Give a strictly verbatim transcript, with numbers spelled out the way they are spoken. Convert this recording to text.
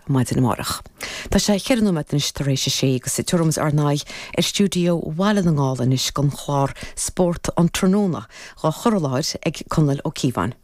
maidin marach. Tá sé cheanú met in staréis sé agus sé turms ar náid ar stúdio Wallan an gáil is gon chlár sport an tróna gá chorláid ag Conal ó Cívan.